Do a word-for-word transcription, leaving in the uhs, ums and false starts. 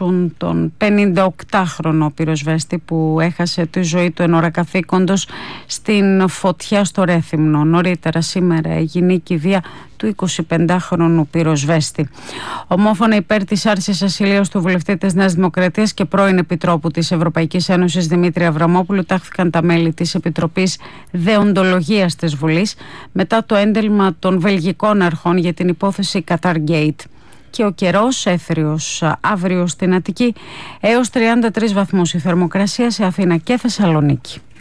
θυμώσουν τον πενηνταοκτάχρονο πυροσβέστη που έχασε τη ζωή του εν ώρα καθήκοντος στην φωτιά στο Ρέθυμνο. Νωρίτερα σήμερα έγινε η κηδεία του εικοσιπεντάχρονου πυροσβέστη. Ομόφωνα υπέρ της άρσης ασυλίας του βουλευτή της Νέας Δημοκρατίας και πρώην Επιτρόπου της Ευρωπαϊκής Ένωσης Δημήτρη Αβραμόπουλου τάχθηκαν τα μέλη της Επιτροπής Δεοντολογίας της Βουλής μετά το ένταλμα των βελγικών αρχών για την υπόθεση Qatargate. Και ο καιρός έθριος αύριο στην Αττική έως τριάντα τρεις βαθμούς η θερμοκρασία σε Αθήνα και Θεσσαλονίκη.